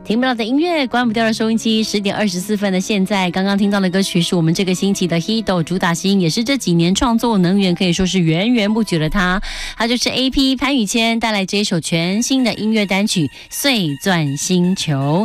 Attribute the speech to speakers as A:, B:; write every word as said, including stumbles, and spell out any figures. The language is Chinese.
A: 停不了的音乐，关不掉的收音机。十点二十四分的现在，刚刚听到的歌曲是我们这个星期的 Hito 主打星，也是这几年创作能源可以说是源源不绝的他，他就是 A P 潘宇谦带来这一首全新的音乐单曲《碎钻星球》。